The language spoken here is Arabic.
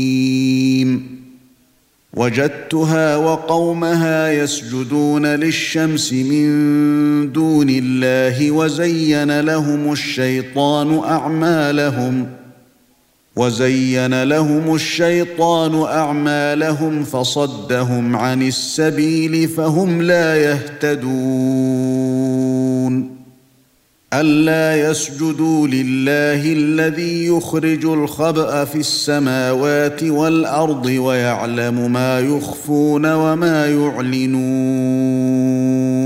وجدتها وقومها يسجدون للشمس من دون الله وزين لهم الشيطان أعمالهم فصدهم عن السبيل فهم لا يهتدون ألا يسجدوا لله الذي يخرج الخبأ في السماوات والأرض ويعلم ما يخفون وما يعلنون